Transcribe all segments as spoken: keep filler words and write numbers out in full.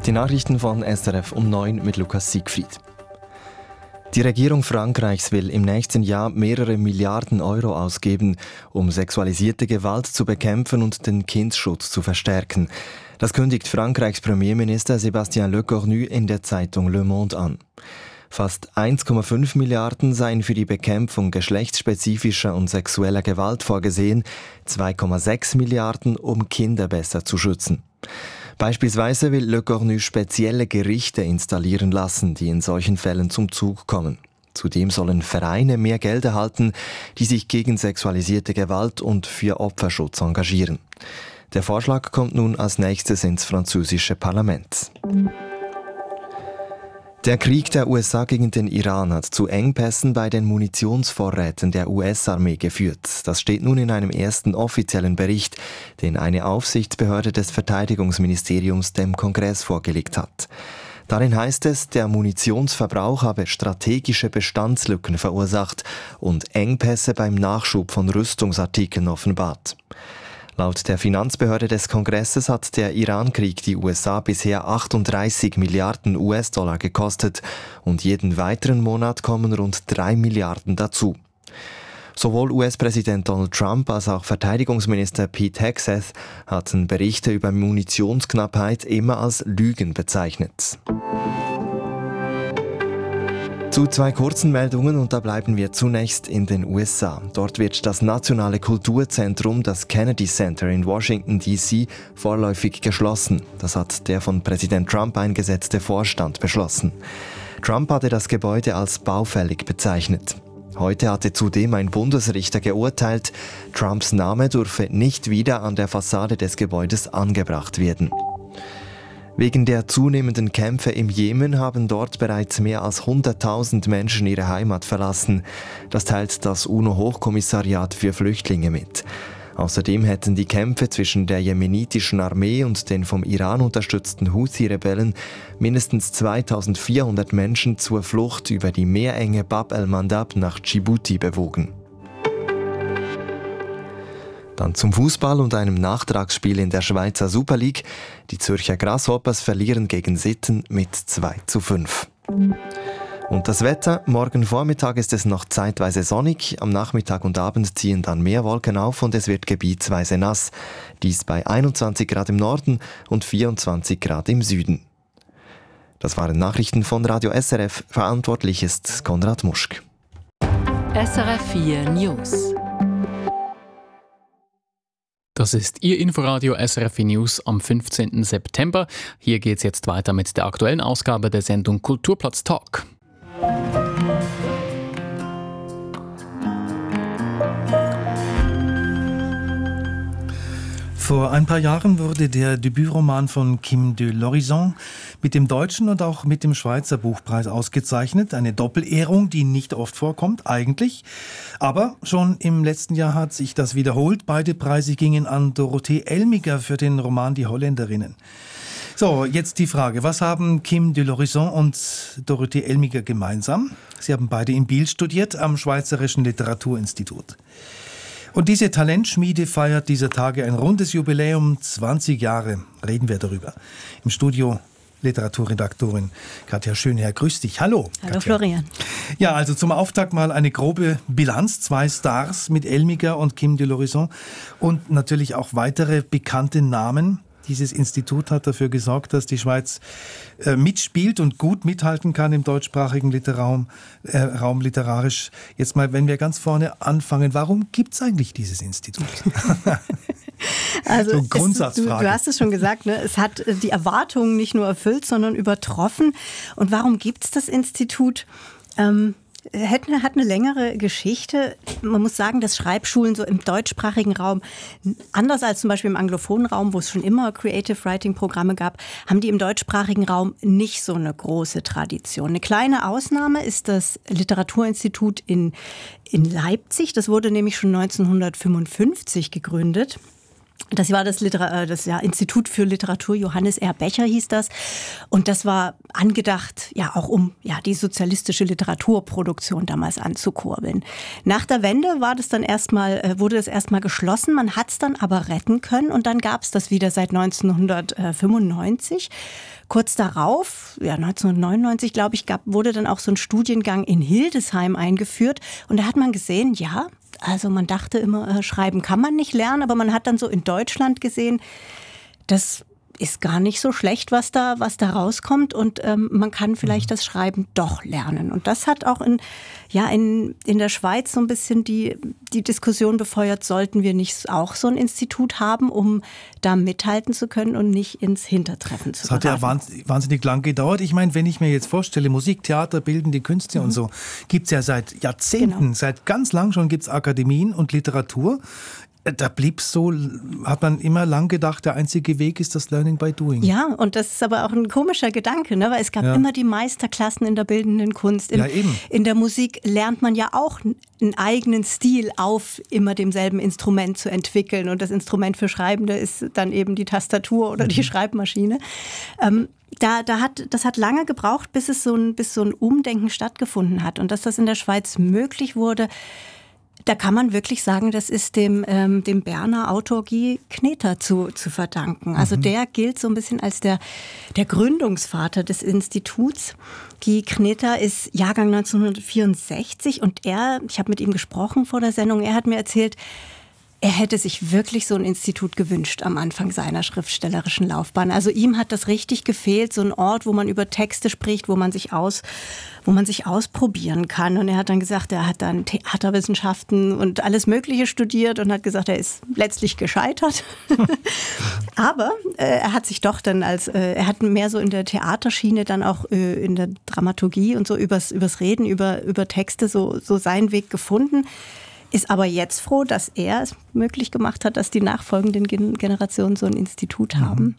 Die Nachrichten von S R F um neun mit Lukas Siegfried. Die Regierung Frankreichs will im nächsten Jahr mehrere Milliarden Euro ausgeben, um sexualisierte Gewalt zu bekämpfen und den Kindesschutz zu verstärken. Das kündigt Frankreichs Premierminister Sébastien Lecornu in der Zeitung Le Monde an. Fast eins Komma fünf Milliarden seien für die Bekämpfung geschlechtsspezifischer und sexueller Gewalt vorgesehen, zwei Komma sechs Milliarden, um Kinder besser zu schützen. Beispielsweise will Lecornu spezielle Gerichte installieren lassen, die in solchen Fällen zum Zug kommen. Zudem sollen Vereine mehr Geld erhalten, die sich gegen sexualisierte Gewalt und für Opferschutz engagieren. Der Vorschlag kommt nun als nächstes ins französische Parlament. Der Krieg der U S A gegen den Iran hat zu Engpässen bei den Munitionsvorräten der U S-Armee geführt. Das steht nun in einem ersten offiziellen Bericht, den eine Aufsichtsbehörde des Verteidigungsministeriums dem Kongress vorgelegt hat. Darin heißt es, der Munitionsverbrauch habe strategische Bestandslücken verursacht und Engpässe beim Nachschub von Rüstungsartikeln offenbart. Laut der Finanzbehörde des Kongresses hat der Iran-Krieg die U S A bisher achtunddreißig Milliarden U S-Dollar gekostet und jeden weiteren Monat kommen rund drei Milliarden dazu. Sowohl U S-Präsident Donald Trump als auch Verteidigungsminister Pete Hegseth hatten Berichte über Munitionsknappheit immer als Lügen bezeichnet. Zu zwei kurzen Meldungen und da bleiben wir zunächst in den U S A. Dort wird das nationale Kulturzentrum, das Kennedy Center in Washington D C, vorläufig geschlossen. Das hat der von Präsident Trump eingesetzte Vorstand beschlossen. Trump hatte das Gebäude als baufällig bezeichnet. Heute hatte zudem ein Bundesrichter geurteilt, Trumps Name dürfe nicht wieder an der Fassade des Gebäudes angebracht werden. Wegen der zunehmenden Kämpfe im Jemen haben dort bereits mehr als hunderttausend Menschen ihre Heimat verlassen. Das teilt das UNO-Hochkommissariat für Flüchtlinge mit. Außerdem hätten die Kämpfe zwischen der jemenitischen Armee und den vom Iran unterstützten Houthi-Rebellen mindestens zweitausendvierhundert Menschen zur Flucht über die Meerenge Bab el-Mandab nach Djibouti bewogen. Dann zum Fußball und einem Nachtragsspiel in der Schweizer Super League. Die Zürcher Grasshoppers verlieren gegen Sitten mit zwei zu fünf. Und das Wetter: Morgen Vormittag ist es noch zeitweise sonnig, am Nachmittag und Abend ziehen dann mehr Wolken auf und es wird gebietsweise nass. Dies bei einundzwanzig Grad im Norden und vierundzwanzig Grad im Süden. Das waren Nachrichten von Radio S R F. Verantwortlich ist Konrad Muschk. S R F vier News. Das ist Ihr Inforadio S R F News am fünfzehnten September. Hier geht es jetzt weiter mit der aktuellen Ausgabe der Sendung Kulturplatz Talk. Vor ein paar Jahren wurde der Debütroman von Kim de l'Horizon mit dem Deutschen und auch mit dem Schweizer Buchpreis ausgezeichnet. Eine Doppelehrung, die nicht oft vorkommt, eigentlich. Aber schon im letzten Jahr hat sich das wiederholt. Beide Preise gingen an Dorothee Elmiger für den Roman Die Holländerinnen. So, jetzt die Frage, was haben Kim de l'Horizon und Dorothee Elmiger gemeinsam? Sie haben beide in Biel studiert, am Schweizerischen Literaturinstitut. Und diese Talentschmiede feiert dieser Tage ein rundes Jubiläum, zwanzig Jahre. Reden wir darüber. Im Studio Literaturredaktorin Katja Schönherr. Grüß dich. Hallo. Hallo Katja. Florian. Ja, also zum Auftakt mal eine grobe Bilanz. Zwei Stars mit Elmiger und Kim de l'Horizon und natürlich auch weitere bekannte Namen. Dieses Institut hat dafür gesorgt, dass die Schweiz äh, mitspielt und gut mithalten kann im deutschsprachigen Literraum, äh, Raum literarisch. Jetzt mal, wenn wir ganz vorne anfangen, warum gibt es eigentlich dieses Institut? Also so es, Grundsatzfrage. Du, du hast es schon gesagt, ne? Es hat die Erwartungen nicht nur erfüllt, sondern übertroffen. Und warum gibt es das Institut? Ähm, Hat eine, hat eine längere Geschichte. Man muss sagen, dass Schreibschulen so im deutschsprachigen Raum, anders als zum Beispiel im anglophonen Raum, wo es schon immer Creative Writing Programme gab, haben die im deutschsprachigen Raum nicht so eine große Tradition. Eine kleine Ausnahme ist das Literaturinstitut in, in Leipzig. Das wurde nämlich schon neunzehnhundertfünfundfünfzig gegründet. Das war das, Liter- das ja, Institut für Literatur, Johannes R. Becher hieß das. Und das war angedacht, ja auch um ja, die sozialistische Literaturproduktion damals anzukurbeln. Nach der Wende war das dann erstmal, wurde das erstmal geschlossen. Man hat es dann aber retten können und dann gab es das wieder seit neunzehnhundertfünfundneunzig. Kurz darauf, ja neunzehnhundertneunundneunzig, glaube ich, gab, wurde dann auch so ein Studiengang in Hildesheim eingeführt. Und da hat man gesehen, ja, also man dachte immer, äh, schreiben kann man nicht lernen, aber man hat dann so in Deutschland gesehen, das ist gar nicht so schlecht, was da, was da rauskommt und ähm, man kann vielleicht das Schreiben doch lernen. Und das hat auch in, ja, in, in der Schweiz so ein bisschen die, die Diskussion befeuert, sollten wir nicht auch so ein Institut haben, um da mithalten zu können und nicht ins Hintertreffen zu geraten. Das hat ja wahnsinnig, wahnsinnig lang gedauert. Ich meine, wenn ich mir jetzt vorstelle, Musik, Theater, bildende Künste mhm. und so, gibt es ja seit Jahrzehnten, genau. seit ganz lang schon gibt es Akademien und Literatur. Da blieb so, hat man immer lang gedacht, der einzige Weg ist das Learning by Doing. Ja, und das ist aber auch ein komischer Gedanke, ne? Weil es gab ja. immer die Meisterklassen in der bildenden Kunst. In, ja, eben. in der Musik lernt man ja auch einen eigenen Stil auf immer demselben Instrument zu entwickeln. Und das Instrument für Schreibende ist dann eben die Tastatur oder mhm. die Schreibmaschine. Ähm, Da, da hat, das hat lange gebraucht, bis es so ein, bis so ein Umdenken stattgefunden hat. Und dass das in der Schweiz möglich wurde, da kann man wirklich sagen, das ist dem, ähm, dem Berner Autor Guy Kneter zu, zu verdanken. Also mhm. der gilt so ein bisschen als der, der Gründungsvater des Instituts. Guy Kneter ist Jahrgang neunzehnhundertvierundsechzig und er, ich habe mit ihm gesprochen vor der Sendung, er hat mir erzählt, er hätte sich wirklich so ein Institut gewünscht am Anfang seiner schriftstellerischen Laufbahn. Also ihm hat das richtig gefehlt, so ein Ort, wo man über Texte spricht, wo man sich aus, wo man sich ausprobieren kann. Und er hat dann gesagt, er hat dann Theaterwissenschaften und alles Mögliche studiert und hat gesagt, er ist letztlich gescheitert. Aber äh, er hat sich doch dann als, äh, er hat mehr so in der Theaterschiene dann auch äh, in der Dramaturgie und so übers, übers Reden, über, über Texte so, so seinen Weg gefunden. Ist aber jetzt froh, dass er es möglich gemacht hat, dass die nachfolgenden Generationen so ein Institut haben. Mhm.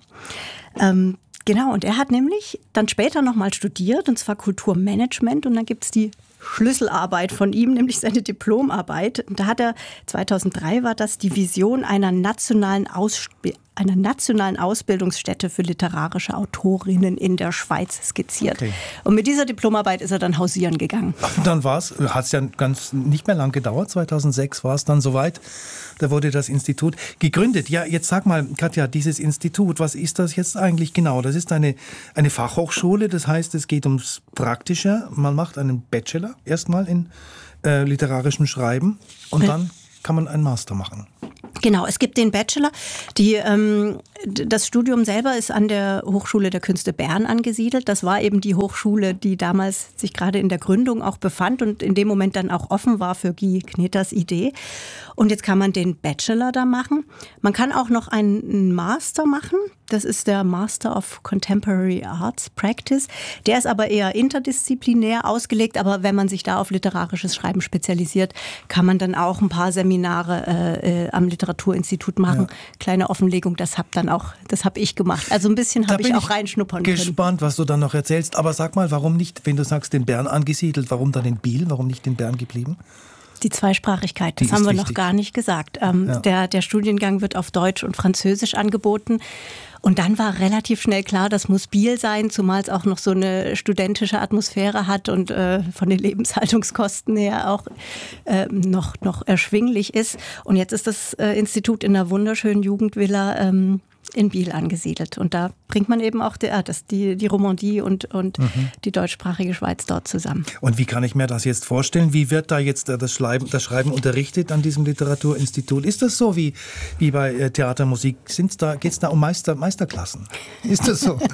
Ähm, genau, und er hat nämlich dann später nochmal studiert, und zwar Kulturmanagement. Und dann gibt es die Schlüsselarbeit von ihm, nämlich seine Diplomarbeit. Und da hat er, zweitausenddrei war das, die Vision einer nationalen Ausspiel einer nationalen Ausbildungsstätte für literarische Autorinnen in der Schweiz skizziert. Okay. Und mit dieser Diplomarbeit ist er dann hausieren gegangen. Ach, und dann war es, hat es ja ganz nicht mehr lang gedauert, zweitausendsechs war es dann soweit, da wurde das Institut gegründet. Ja, jetzt sag mal, Katja, dieses Institut, was ist das jetzt eigentlich genau? Das ist eine, eine Fachhochschule, das heißt, es geht ums Praktische. Man macht einen Bachelor erstmal in äh, literarischem Schreiben und ja. dann kann man einen Master machen. Genau, es gibt den Bachelor. Die, ähm, das Studium selber ist an der Hochschule der Künste Bern angesiedelt. Das war eben die Hochschule, die damals sich gerade in der Gründung auch befand und in dem Moment dann auch offen war für Guy Kneters Idee. Und jetzt kann man den Bachelor da machen. Man kann auch noch einen Master machen. Das ist der Master of Contemporary Arts Practice. Der ist aber eher interdisziplinär ausgelegt. Aber wenn man sich da auf literarisches Schreiben spezialisiert, kann man dann auch ein paar Seminare äh, äh, am Literaturinstitut machen. Ja. Kleine Offenlegung, das habe dann auch, das habe ich gemacht. Also ein bisschen habe ich auch reinschnuppern können. Gespannt, was du dann noch erzählst. Aber sag mal, warum nicht, wenn du sagst, in Bern angesiedelt, warum dann in Biel, warum nicht in Bern geblieben? Die Zweisprachigkeit, das haben wir wichtig. noch gar nicht gesagt. Ähm, ja. der, der Studiengang wird auf Deutsch und Französisch angeboten. Und dann war relativ schnell klar, das muss Biel sein, zumal es auch noch so eine studentische Atmosphäre hat und äh, von den Lebenshaltungskosten her auch äh, noch, noch erschwinglich ist. Und jetzt ist das äh, Institut in einer wunderschönen Jugendvilla ähm, in Biel angesiedelt. Und da bringt man eben auch die, das, die, die Romandie und, und mhm. die deutschsprachige Schweiz dort zusammen. Und wie kann ich mir das jetzt vorstellen? Wie wird da jetzt das Schreiben, das Schreiben unterrichtet an diesem Literaturinstitut? Ist das so wie, wie bei Theatermusik? Da, geht es da um Meister, Meisterklassen? Ist das so?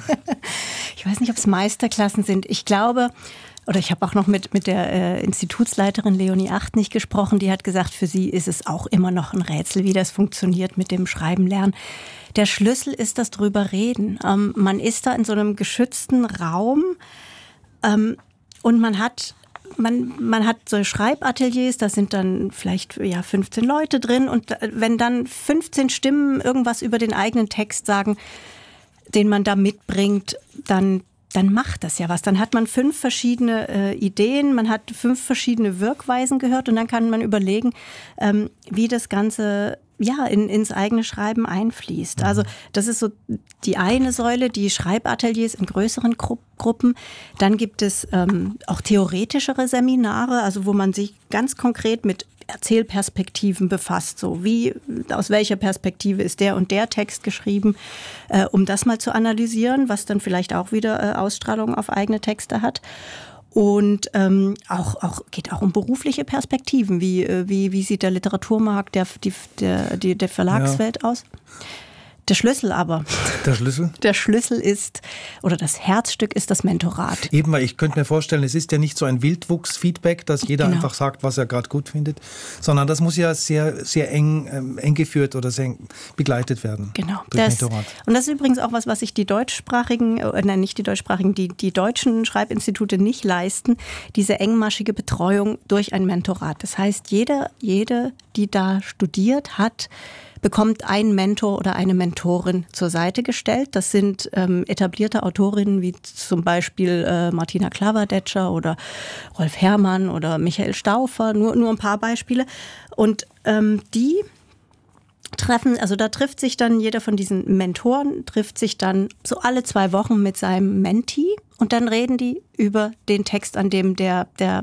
Ich weiß nicht, ob es Meisterklassen sind. Ich glaube... Oder ich habe auch noch mit, mit der äh, Institutsleiterin Leonie Achtnig gesprochen. Die hat gesagt, für sie ist es auch immer noch ein Rätsel, wie das funktioniert mit dem Schreiben lernen. Der Schlüssel ist das drüber reden. Ähm, man ist da in so einem geschützten Raum ähm, und man hat... Man, man hat so Schreibateliers, da sind dann vielleicht ja, fünfzehn Leute drin. Und wenn dann fünfzehn Stimmen irgendwas über den eigenen Text sagen, den man da mitbringt, dann dann macht das ja was. Dann hat man fünf verschiedene äh, Ideen, man hat fünf verschiedene Wirkweisen gehört und dann kann man überlegen, ähm, wie das Ganze ja, in, ins eigene Schreiben einfließt. Also das ist so die eine Säule, die Schreibateliers in größeren Gru- Gruppen. Dann gibt es ähm, auch theoretischere Seminare, also wo man sich ganz konkret mit Erzählperspektiven befasst. So wie, aus welcher Perspektive ist der und der Text geschrieben, äh, um das mal zu analysieren, was dann vielleicht auch wieder äh, Ausstrahlung auf eigene Texte hat. Und ähm, auch, auch geht auch um berufliche Perspektiven. Wie, wie, wie sieht der Literaturmarkt, der, die, der, die, der Verlagswelt ja. aus? Der Schlüssel aber. Der Schlüssel? Der Schlüssel ist, oder das Herzstück ist das Mentorat. Eben, weil ich könnte mir vorstellen, es ist ja nicht so ein Wildwuchs-Feedback, dass jeder genau. einfach sagt, was er gerade gut findet, sondern das muss ja sehr, sehr eng, ähm, eng geführt oder sehr eng begleitet werden. Genau. Durch Das, Mentorat. Und das ist übrigens auch was, was sich die deutschsprachigen, äh, nein, nicht die deutschsprachigen, die, die deutschen Schreibinstitute nicht leisten, diese engmaschige Betreuung durch ein Mentorat. Das heißt, jeder, jede, die da studiert hat, bekommt einen Mentor oder eine Mentorin zur Seite gestellt. Das sind ähm, etablierte Autorinnen wie zum Beispiel äh, Martina Klaverdetscher oder Rolf Herrmann oder Michael Stauffer, nur, nur ein paar Beispiele. Und ähm, die treffen, also da trifft sich dann jeder von diesen Mentoren, trifft sich dann so alle zwei Wochen mit seinem Mentee und dann reden die über den Text, an dem der, der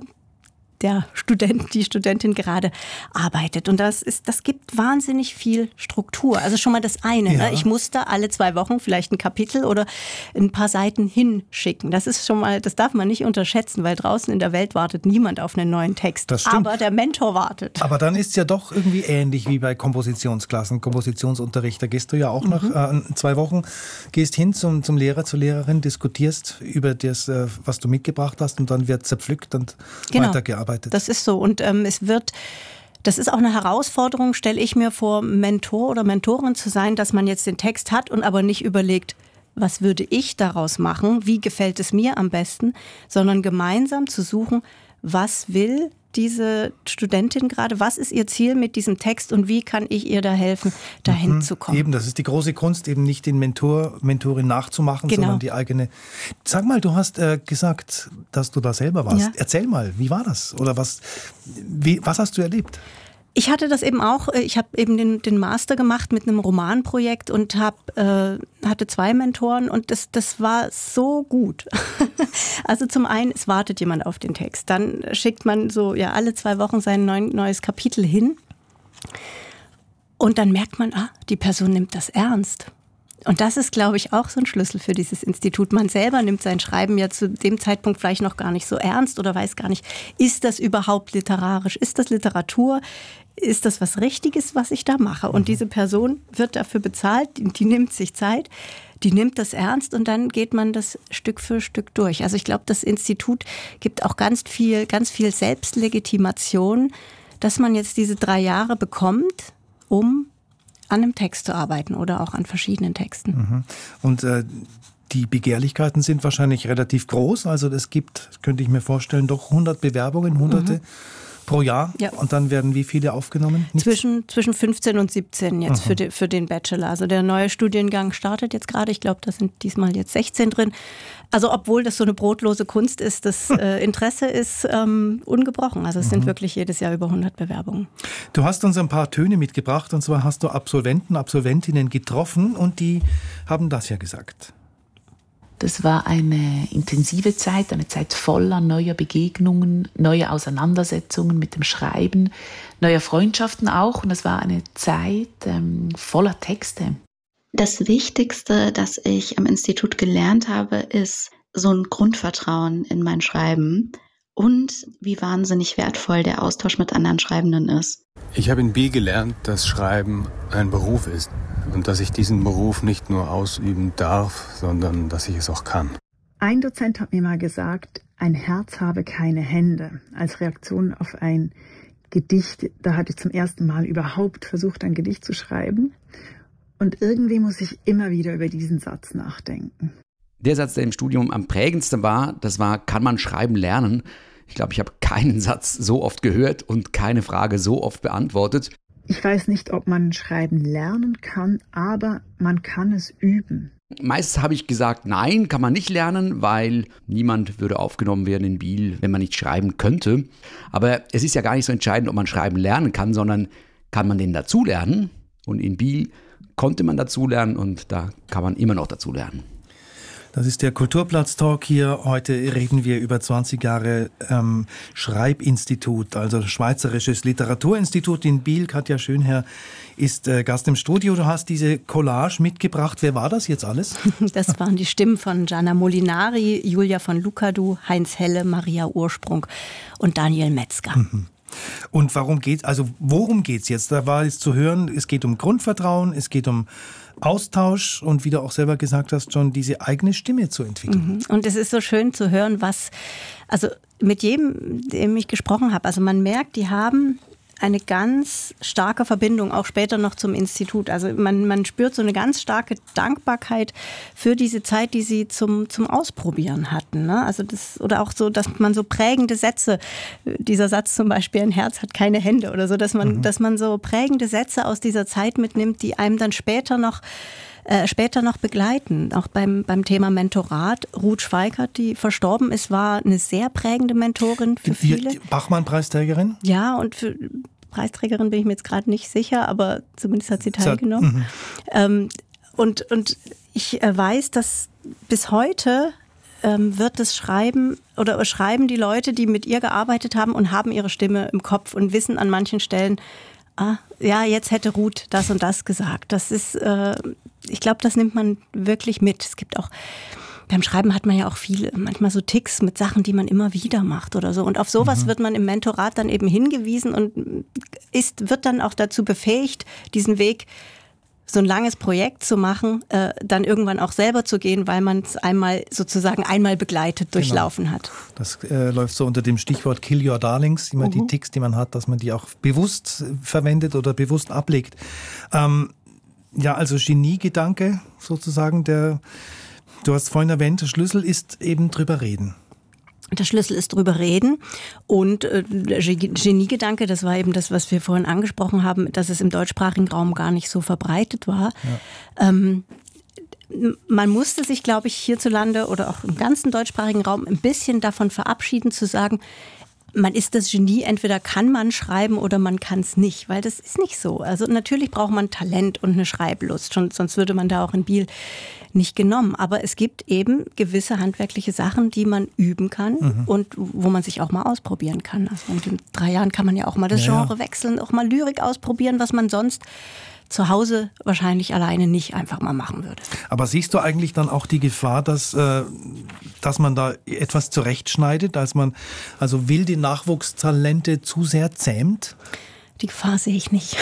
der Student, die Studentin gerade arbeitet. Und das ist, das gibt wahnsinnig viel Struktur. Also schon mal das eine. Ja. Ne? Ich muss da alle zwei Wochen vielleicht ein Kapitel oder ein paar Seiten hinschicken. Das ist schon mal, das darf man nicht unterschätzen, weil draußen in der Welt wartet niemand auf einen neuen Text. Das stimmt. Aber der Mentor wartet. Aber dann ist es ja doch irgendwie ähnlich wie bei Kompositionsklassen, Kompositionsunterricht. Da gehst du ja auch mhm. nach äh, zwei Wochen, gehst hin zum, zum Lehrer, zur Lehrerin, diskutierst über das, äh, was du mitgebracht hast und dann wird zerpflückt und genau. weitergearbeitet. Das ist so und ähm, es wird, das ist auch eine Herausforderung, stelle ich mir vor, Mentor oder Mentorin zu sein, dass man jetzt den Text hat und aber nicht überlegt, was würde ich daraus machen, wie gefällt es mir am besten, sondern gemeinsam zu suchen, was will diese Studentin gerade, was ist ihr Ziel mit diesem Text und wie kann ich ihr da helfen, dahin mhm, zu kommen. Eben, das ist die große Kunst, eben nicht den Mentor, Mentorin nachzumachen, genau. sondern die eigene. Sag mal, du hast äh, gesagt, dass du da selber warst. Ja. Erzähl mal, wie war das? Oder was, wie, was hast du erlebt? Ich hatte das eben auch, ich habe eben den, den Master gemacht mit einem Romanprojekt und hab, äh, hatte zwei Mentoren und das, das war so gut. Also zum einen, es wartet jemand auf den Text. Dann schickt man so ja alle zwei Wochen sein neu, neues Kapitel hin und dann merkt man, ah, die Person nimmt das ernst. Und das ist, glaube ich, auch so ein Schlüssel für dieses Institut. Man selber nimmt sein Schreiben ja zu dem Zeitpunkt vielleicht noch gar nicht so ernst oder weiß gar nicht, ist das überhaupt literarisch? Ist das Literatur? Ist das was Richtiges, was ich da mache? Und diese Person wird dafür bezahlt, die, die nimmt sich Zeit, die nimmt das ernst und dann geht man das Stück für Stück durch. Also ich glaube, das Institut gibt auch ganz viel, ganz viel Selbstlegitimation, dass man jetzt diese drei Jahre bekommt, um an einem Text zu arbeiten oder auch an verschiedenen Texten. Mhm. Und äh, die Begehrlichkeiten sind wahrscheinlich relativ groß. Also es gibt, könnte ich mir vorstellen, doch hundert Bewerbungen, hunderte mhm. pro Jahr. Ja. Und dann werden wie viele aufgenommen? Zwischen, zwischen fünfzehn und siebzehn jetzt für, die, für den Bachelor. Also der neue Studiengang startet jetzt gerade. Ich glaube, da sind diesmal jetzt sechzehn drin. Also obwohl das so eine brotlose Kunst ist, das äh, Interesse ist ähm, ungebrochen. Also es sind mhm. wirklich jedes Jahr über hundert Bewerbungen. Du hast uns ein paar Töne mitgebracht und zwar hast du Absolventen, Absolventinnen getroffen und die haben das ja gesagt. Das war eine intensive Zeit, eine Zeit voller neuer Begegnungen, neuer Auseinandersetzungen mit dem Schreiben, neuer Freundschaften auch. Und es war eine Zeit ähm, voller Texte. Das Wichtigste, das ich am Institut gelernt habe, ist so ein Grundvertrauen in mein Schreiben und wie wahnsinnig wertvoll der Austausch mit anderen Schreibenden ist. Ich habe in Biel gelernt, dass Schreiben ein Beruf ist und dass ich diesen Beruf nicht nur ausüben darf, sondern dass ich es auch kann. Ein Dozent hat mir mal gesagt, ein Herz habe keine Hände, als Reaktion auf ein Gedicht. Da hatte ich zum ersten Mal überhaupt versucht, ein Gedicht zu schreiben. Und irgendwie muss ich immer wieder über diesen Satz nachdenken. Der Satz, der im Studium am prägendsten war, das war, kann man schreiben lernen? Ich glaube, ich habe keinen Satz so oft gehört und keine Frage so oft beantwortet. Ich weiß nicht, ob man schreiben lernen kann, aber man kann es üben. Meistens habe ich gesagt, nein, kann man nicht lernen, weil niemand würde aufgenommen werden in Biel, wenn man nicht schreiben könnte. Aber es ist ja gar nicht so entscheidend, ob man schreiben lernen kann, sondern kann man den dazulernen. Und in Biel konnte man dazulernen und da kann man immer noch dazulernen. Das ist der Kulturplatz-Talk hier. Heute reden wir über zwanzig Jahre ähm, Schreibinstitut, also Schweizerisches Literaturinstitut in Biel. Katja Schönherr ist äh, Gast im Studio. Du hast diese Collage mitgebracht. Wer war das jetzt alles? Das waren die Stimmen von Gianna Molinari, Julia von Lucadou, Heinz Helle, Maria Ursprung und Daniel Metzger. Mhm. Und warum geht's, also worum geht's jetzt? Da war jetzt zu hören, es geht um Grundvertrauen, es geht um Austausch und wie du auch selber gesagt hast, schon diese eigene Stimme zu entwickeln. Und es ist so schön zu hören, was, also mit jedem, dem ich gesprochen habe, also man merkt, die haben eine ganz starke Verbindung, auch später noch zum Institut. Also man, man spürt so eine ganz starke Dankbarkeit für diese Zeit, die sie zum, zum Ausprobieren hatten. Ne? Also das, oder auch so, dass man so prägende Sätze, dieser Satz zum Beispiel, ein Herz hat keine Hände oder so, dass man, mhm. dass man so prägende Sätze aus dieser Zeit mitnimmt, die einem dann später noch Äh, später noch begleiten. Auch beim, beim Thema Mentorat. Ruth Schweikert, die verstorben ist, war eine sehr prägende Mentorin für viele. Die Bachmann-Preisträgerin? Ja, und für Preisträgerin bin ich mir jetzt gerade nicht sicher, aber zumindest hat sie teilgenommen. Mhm. Ähm, und, und ich äh, weiß, dass bis heute ähm, wird das Schreiben oder schreiben die Leute, die mit ihr gearbeitet haben und haben ihre Stimme im Kopf und wissen an manchen Stellen, ah, ja, jetzt hätte Ruth das und das gesagt. Das ist, äh, ich glaube, das nimmt man wirklich mit. Es gibt auch, beim Schreiben hat man ja auch viele, manchmal so Ticks mit Sachen, die man immer wieder macht oder so. Und auf sowas mhm. wird man im Mentorat dann eben hingewiesen und ist, wird dann auch dazu befähigt, diesen Weg, so ein langes Projekt zu machen, äh, dann irgendwann auch selber zu gehen, weil man es einmal sozusagen einmal begleitet durchlaufen genau. hat. Das äh, läuft so unter dem Stichwort Kill Your Darlings, immer mhm. die Ticks, die man hat, dass man die auch bewusst verwendet oder bewusst ablegt. Ähm, ja, also Geniegedanke sozusagen, der, du hast vorhin erwähnt, der Schlüssel ist eben drüber reden. Der Schlüssel ist drüber reden und äh, Geniegedanke, das war eben das, was wir vorhin angesprochen haben, dass es im deutschsprachigen Raum gar nicht so verbreitet war. Ja. Ähm, man musste sich, glaube ich, hierzulande oder auch im ganzen deutschsprachigen Raum ein bisschen davon verabschieden, zu sagen, man ist das Genie, entweder kann man schreiben oder man kann es nicht, weil das ist nicht so. Also natürlich braucht man Talent und eine Schreiblust, schon, sonst würde man da auch in Biel nicht genommen. Aber es gibt eben gewisse handwerkliche Sachen, die man üben kann mhm. und wo man sich auch mal ausprobieren kann. Also in den drei Jahren kann man ja auch mal das Genre ja, ja. wechseln, auch mal Lyrik ausprobieren, was man sonst zu Hause wahrscheinlich alleine nicht einfach mal machen würde. Aber siehst du eigentlich dann auch die Gefahr, dass, äh, dass man da etwas zurechtschneidet, als man also wilde Nachwuchstalente zu sehr zähmt? Die Gefahr sehe ich nicht.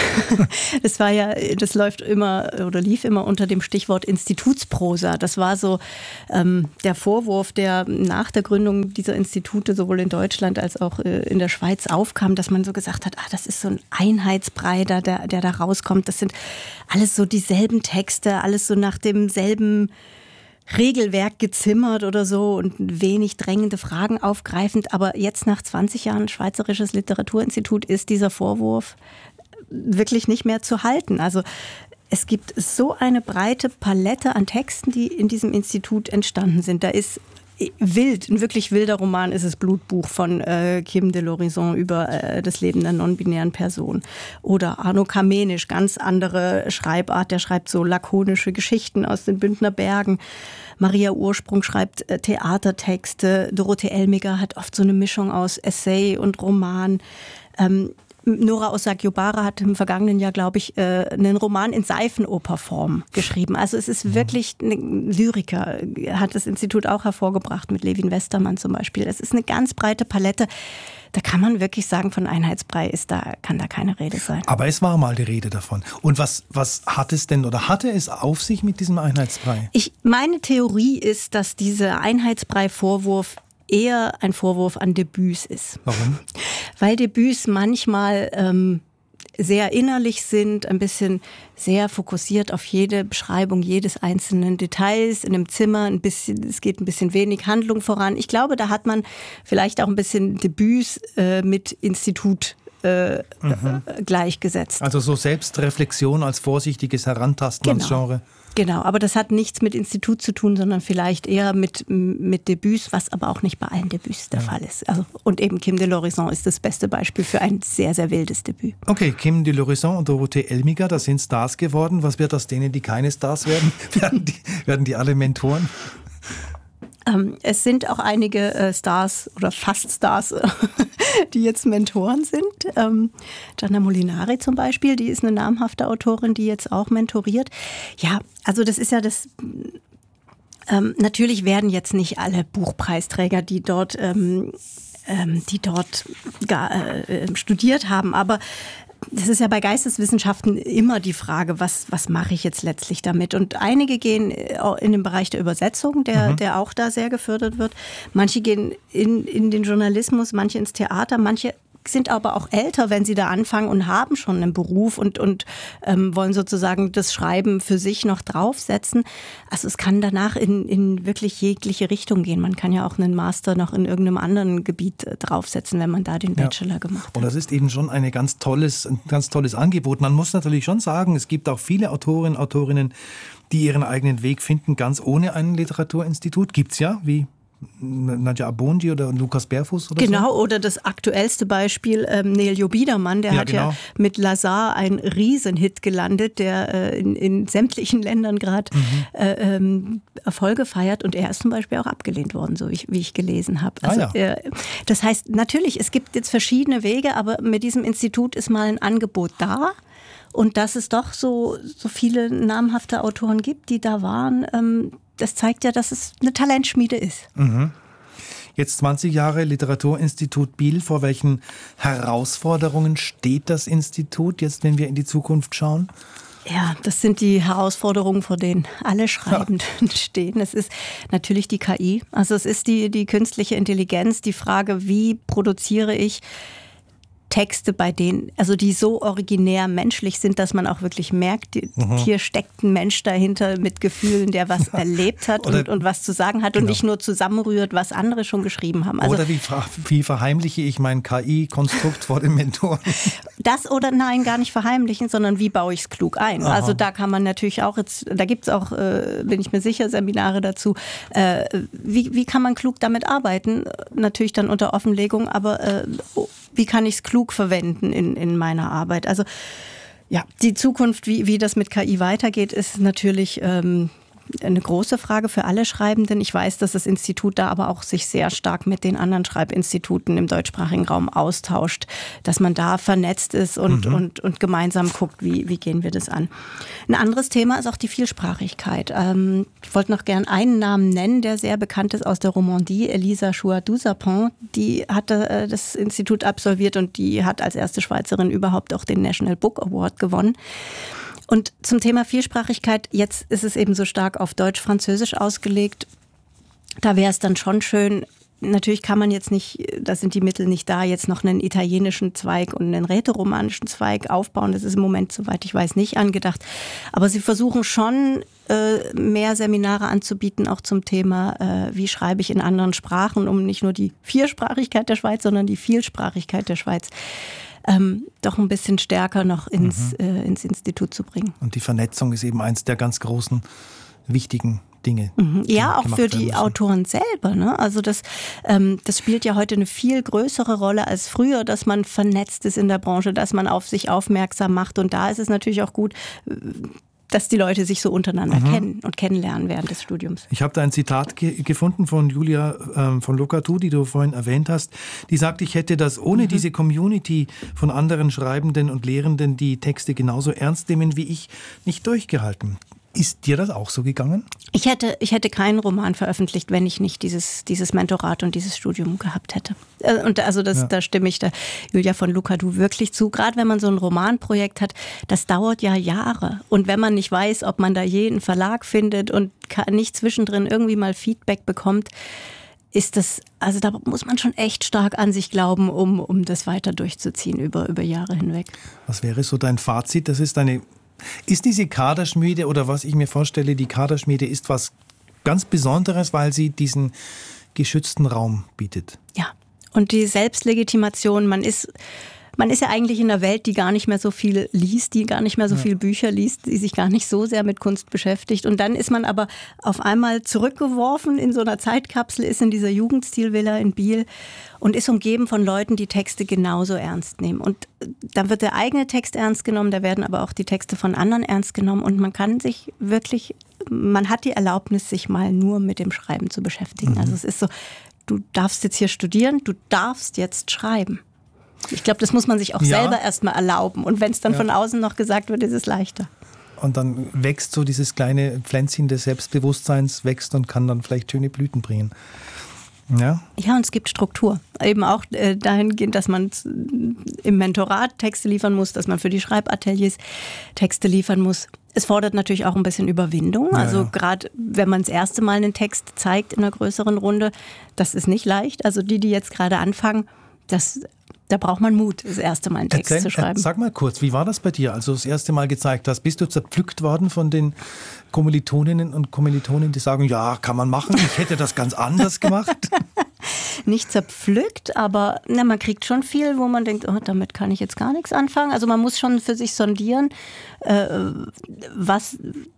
Das war ja, das läuft immer oder lief immer unter dem Stichwort Institutsprosa. Das war so ähm, der Vorwurf, der nach der Gründung dieser Institute sowohl in Deutschland als auch äh, in der Schweiz aufkam, dass man so gesagt hat, ah, das ist so ein Einheitsbrei, der, der da rauskommt. Das sind alles so dieselben Texte, alles so nach demselben Regelwerk gezimmert oder so und wenig drängende Fragen aufgreifend. Aber jetzt nach zwanzig Jahren Schweizerisches Literaturinstitut ist dieser Vorwurf wirklich nicht mehr zu halten. Also es gibt so eine breite Palette an Texten, die in diesem Institut entstanden sind. Da ist wild, ein wirklich wilder Roman ist es Blutbuch von äh, Kim de l'Horizon über äh, das Leben der non-binären Person. Oder Arno Kamenisch, ganz andere Schreibart, der schreibt so lakonische Geschichten aus den Bündner Bergen. Maria Ursprung schreibt äh, Theatertexte. Dorothee Elmiger hat oft so eine Mischung aus Essay und Roman. Ähm, Nora Osagyobara hat im vergangenen Jahr, glaube ich, einen Roman in Seifenoperform geschrieben. Also es ist wirklich ein Lyriker, hat das Institut auch hervorgebracht mit Levin Westermann zum Beispiel. Es ist eine ganz breite Palette. Da kann man wirklich sagen, von Einheitsbrei ist da, kann da keine Rede sein. Aber es war mal die Rede davon. Und was, was hat es denn oder hatte es auf sich mit diesem Einheitsbrei? Ich, meine Theorie ist, dass dieser Einheitsbrei-Vorwurf eher ein Vorwurf an Debüts ist. Warum? Weil Debüts manchmal ähm, sehr innerlich sind, ein bisschen sehr fokussiert auf jede Beschreibung jedes einzelnen Details in einem Zimmer. Ein bisschen, es geht ein bisschen wenig Handlung voran. Ich glaube, da hat man vielleicht auch ein bisschen Debüts äh, mit Institut äh, mhm. gleichgesetzt. Also so Selbstreflexion als vorsichtiges Herantasten genau. ans Genre. Genau, aber das hat nichts mit Institut zu tun, sondern vielleicht eher mit, mit Debüts, was aber auch nicht bei allen Debüts der ja. Fall ist. Also, und eben Kim de l'Horizon ist das beste Beispiel für ein sehr, sehr wildes Debüt. Okay, Kim de l'Horizon und Dorothee Elmiger, das sind Stars geworden. Was wird aus denen, die keine Stars werden? werden, die, werden die alle Mentoren? Ähm, es sind auch einige äh, Stars oder fast Stars, die jetzt Mentoren sind. Ähm, Gianna Molinari zum Beispiel, die ist eine namhafte Autorin, die jetzt auch mentoriert. Ja, also das ist ja das... Ähm, natürlich werden jetzt nicht alle Buchpreisträger, die dort, ähm, ähm, die dort gar, äh, studiert haben, aber das ist ja bei Geisteswissenschaften immer die Frage, was, was mache ich jetzt letztlich damit? Und einige gehen in den Bereich der Übersetzung, der, mhm. der auch da sehr gefördert wird. Manche gehen in, in den Journalismus, manche ins Theater, manche sind aber auch älter, wenn sie da anfangen und haben schon einen Beruf und, und ähm, wollen sozusagen das Schreiben für sich noch draufsetzen. Also es kann danach in, in wirklich jegliche Richtung gehen. Man kann ja auch einen Master noch in irgendeinem anderen Gebiet draufsetzen, wenn man da den Bachelor ja. gemacht hat. Und das ist eben schon eine ganz tolles, ein ganz tolles Angebot. Man muss natürlich schon sagen, es gibt auch viele Autorinnen, Autorinnen, die ihren eigenen Weg finden, ganz ohne ein Literaturinstitut. Gibt's ja, wie Nadja Abondi oder Lukas Berfuss oder Genau, so? Oder das aktuellste Beispiel, ähm, Neljo Biedermann, der ja, hat genau. ja mit Lazar einen Riesenhit gelandet, der äh, in, in sämtlichen Ländern gerade mhm. äh, ähm, Erfolge feiert und er ist zum Beispiel auch abgelehnt worden, so wie, wie ich gelesen habe. Also, ah, ja. äh, das heißt, natürlich, es gibt jetzt verschiedene Wege, aber mit diesem Institut ist mal ein Angebot da. Und dass es doch so, so viele namhafte Autoren gibt, die da waren, ähm, das zeigt ja, dass es eine Talentschmiede ist. Mhm. Jetzt zwanzig Jahre Literaturinstitut Biel. Vor welchen Herausforderungen steht das Institut jetzt, wenn wir in die Zukunft schauen? Ja, das sind die Herausforderungen, vor denen alle Schreibenden ja. stehen. Es ist natürlich die K I, also es ist die, die künstliche Intelligenz, die Frage, wie produziere ich Texte, bei denen, also die so originär menschlich sind, dass man auch wirklich merkt, die, mhm. hier steckt ein Mensch dahinter mit Gefühlen, der was erlebt hat und, und was zu sagen hat genau. und nicht nur zusammenrührt, was andere schon geschrieben haben. Also, oder wie, wie verheimliche ich mein K I-Konstrukt vor dem Mentor? Das oder nein, gar nicht verheimlichen, sondern wie baue ich es klug ein? Aha. Also da kann man natürlich auch jetzt, da gibt es auch, äh, bin ich mir sicher, Seminare dazu, äh, wie, wie kann man klug damit arbeiten? Natürlich dann unter Offenlegung, aber äh, wie kann ich es klug verwenden in, in meiner Arbeit? Also ja, die Zukunft, wie, wie das mit K I weitergeht, ist natürlich ähm, eine große Frage für alle Schreibenden. Ich weiß, dass das Institut da aber auch sich sehr stark mit den anderen Schreibinstituten im deutschsprachigen Raum austauscht, dass man da vernetzt ist und, mhm. und, und gemeinsam guckt, wie, wie gehen wir das an. Ein anderes Thema ist auch die Vielsprachigkeit. Ähm, ich wollte noch gern einen Namen nennen, der sehr bekannt ist aus der Romandie, Elisa Chouat-Duzapin. Die hatte äh, das Institut absolviert und die hat als erste Schweizerin überhaupt auch den National Book Award gewonnen. Und zum Thema Vielsprachigkeit, jetzt ist es eben so stark auf Deutsch-Französisch ausgelegt. Da wäre es dann schon schön, natürlich kann man jetzt nicht, da sind die Mittel nicht da, jetzt noch einen italienischen Zweig und einen rätoromanischen Zweig aufbauen. Das ist im Moment, soweit ich weiß, nicht angedacht. Aber sie versuchen schon, äh, mehr Seminare anzubieten, auch zum Thema, äh, wie schreibe ich in anderen Sprachen, um nicht nur die Viersprachigkeit der Schweiz, sondern die Vielsprachigkeit der Schweiz Ähm, doch ein bisschen stärker noch ins, mhm. äh, ins Institut zu bringen. Und die Vernetzung ist eben eins der ganz großen, wichtigen Dinge. Mhm. Ja, auch für die Autoren selber. Ne? Also das, ähm, das spielt ja heute eine viel größere Rolle als früher, dass man vernetzt ist in der Branche, dass man auf sich aufmerksam macht. Und da ist es natürlich auch gut, dass die Leute sich so untereinander mhm. kennen und kennenlernen während des Studiums. Ich habe da ein Zitat ge- gefunden von Julia ähm, von Lokatu, die du vorhin erwähnt hast. Die sagt, ich hätte das ohne mhm. diese Community von anderen Schreibenden und Lehrenden, die Texte genauso ernst nehmen wie ich, nicht durchgehalten. Ist dir das auch so gegangen? Ich hätte, ich hätte keinen Roman veröffentlicht, wenn ich nicht dieses, dieses Mentorat und dieses Studium gehabt hätte. Und also das, ja. da stimme ich der Julia von Lokatu wirklich zu. Gerade wenn man so ein Romanprojekt hat, das dauert ja Jahre. Und wenn man nicht weiß, ob man da jeden Verlag findet und nicht zwischendrin irgendwie mal Feedback bekommt, ist das, also da muss man schon echt stark an sich glauben, um, um das weiter durchzuziehen über, über Jahre hinweg. Was wäre so dein Fazit? Das ist eine Ist diese Kaderschmiede oder was ich mir vorstelle, die Kaderschmiede ist was ganz Besonderes, weil sie diesen geschützten Raum bietet? Ja, und die Selbstlegitimation, man ist, man ist ja eigentlich in einer Welt, die gar nicht mehr so viel liest, die gar nicht mehr so Ja. viel Bücher liest, die sich gar nicht so sehr mit Kunst beschäftigt. Und dann ist man aber auf einmal zurückgeworfen in so einer Zeitkapsel, ist in dieser Jugendstilvilla in Biel und ist umgeben von Leuten, die Texte genauso ernst nehmen. Und dann wird der eigene Text ernst genommen, da werden aber auch die Texte von anderen ernst genommen. Und man kann sich wirklich, man hat die Erlaubnis, sich mal nur mit dem Schreiben zu beschäftigen. Mhm. Also es ist so, du darfst jetzt hier studieren, du darfst jetzt schreiben. Ich glaube, das muss man sich auch Ja. selber erstmal erlauben. Und wenn es dann Ja. von außen noch gesagt wird, ist es leichter. Und dann wächst so dieses kleine Pflänzchen des Selbstbewusstseins, wächst und kann dann vielleicht schöne Blüten bringen. Ja. Ja, und es gibt Struktur. Eben auch äh, dahingehend, dass man im Mentorat Texte liefern muss, dass man für die Schreibateliers Texte liefern muss. Es fordert natürlich auch ein bisschen Überwindung. Ja, Also ja. gerade wenn man das erste Mal einen Text zeigt in einer größeren Runde, das ist nicht leicht. Also die, die jetzt gerade anfangen, das, da braucht man Mut, das erste Mal einen Text Erzähl, zu schreiben. äh, sag mal kurz, wie war das bei dir, als du das erste Mal gezeigt hast? Bist du zerpflückt worden von den Kommilitoninnen und Kommilitonen, die sagen, ja, kann man machen, ich hätte das ganz anders gemacht? Nicht zerpflückt, aber na, man kriegt schon viel, wo man denkt, oh, damit kann ich jetzt gar nichts anfangen. Also man muss schon für sich sondieren, äh, was,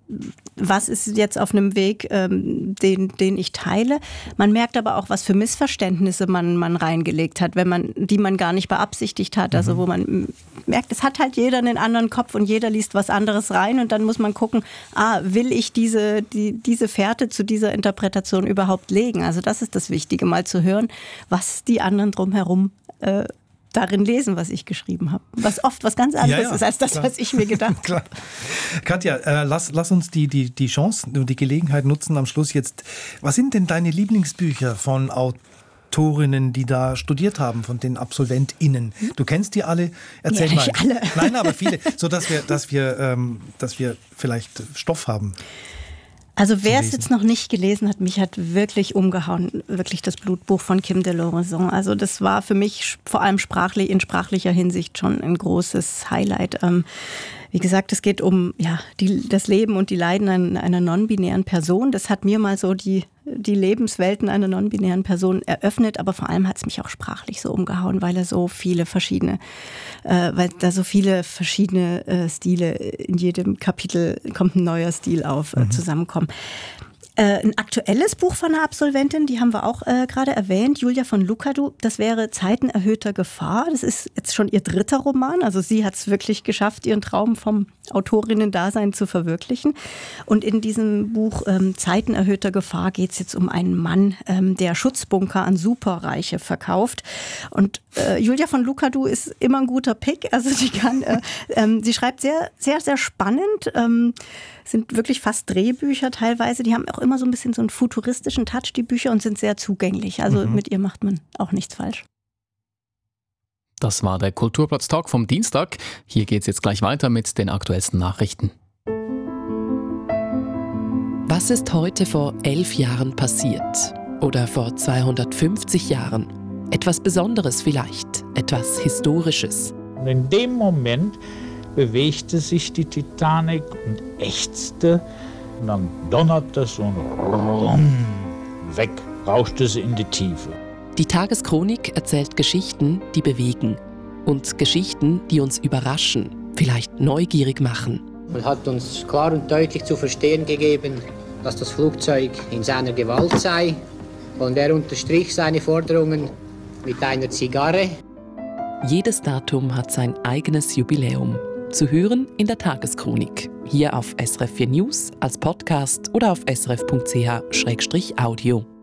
was ist jetzt auf einem Weg, ähm, den, den ich teile. Man merkt aber auch, was für Missverständnisse man, man reingelegt hat, wenn man, die man gar nicht beabsichtigt hat. Also wo man merkt, es hat halt jeder einen anderen Kopf und jeder liest was anderes rein und dann muss man gucken, ah, will ich diese, die, diese Fährte zu dieser Interpretation überhaupt legen? Also das ist das Wichtige, mal zu hören, was die anderen drumherum äh, darin lesen, was ich geschrieben habe. Was oft was ganz anderes Ja, ja, ist, als das, klar. was ich mir gedacht Klar. habe. Katja, äh, lass, lass uns die, die, die Chance und die Gelegenheit nutzen am Schluss jetzt. Was sind denn deine Lieblingsbücher von Autorinnen, die da studiert haben, von den AbsolventInnen? Du kennst die alle? Erzähl Ja, mal. nicht alle. Nein, aber viele, so dass wir, dass wir, ähm, dass wir vielleicht Stoff haben. Also wer zu es lesen. jetzt noch nicht gelesen hat, mich hat wirklich umgehauen, wirklich das Blutbuch von Kim de Lorison. Also das war für mich vor allem sprachlich, in sprachlicher Hinsicht schon ein großes Highlight. Ähm, wie gesagt, es geht um ja, die, das Leben und die Leiden einer, einer non-binären Person. Das hat mir mal so die, die Lebenswelten einer non-binären Person eröffnet, aber vor allem hat es mich auch sprachlich so umgehauen, weil er so viele verschiedene, äh, weil da so viele verschiedene äh, Stile, in jedem Kapitel kommt ein neuer Stil auf, äh, zusammenkommen. Äh, ein aktuelles Buch von einer Absolventin, die haben wir auch äh, gerade erwähnt, Julia von Lucadou, das wäre Zeiten erhöhter Gefahr. Das ist jetzt schon ihr dritter Roman. Also sie hat es wirklich geschafft, ihren Traum vom Autorinnen-Dasein zu verwirklichen. Und in diesem Buch ähm, Zeiten erhöhter Gefahr geht es jetzt um einen Mann, ähm, der Schutzbunker an Superreiche verkauft. Und äh, Julia von Lucadou ist immer ein guter Pick. Also sie kann, äh, ähm, sie schreibt sehr, sehr, sehr spannend. Ähm, sind wirklich fast Drehbücher teilweise. Die haben auch immer so ein bisschen so einen futuristischen Touch, die Bücher, und sind sehr zugänglich. Also Mhm. mit ihr macht man auch nichts falsch. Das war der Kulturplatz-Talk vom Dienstag. Hier geht es jetzt gleich weiter mit den aktuellsten Nachrichten. Was ist heute vor elf Jahren passiert? Oder vor zweihundertfünfzig Jahren? Etwas Besonderes vielleicht, etwas Historisches. Und in dem Moment bewegte sich die Titanic und ächzte und dann donnerte es und rum, weg rauschte sie in die Tiefe. Die Tageschronik erzählt Geschichten, die bewegen. Und Geschichten, die uns überraschen, vielleicht neugierig machen. Man hat uns klar und deutlich zu verstehen gegeben, dass das Flugzeug in seiner Gewalt sei. Und er unterstrich seine Forderungen mit einer Zigarre. Jedes Datum hat sein eigenes Jubiläum. Zu hören in der Tageschronik. Hier auf S R F vier News, als Podcast oder auf srf punkt c h slash audio.